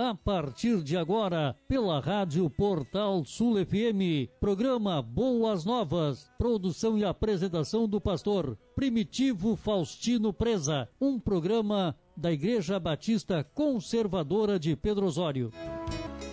a partir de agora, pela Rádio Portal Sul FM, programa Boas Novas, produção e apresentação do pastor Primitivo Faustino Preza, um programa da Igreja Batista Conservadora de Pedro Osório.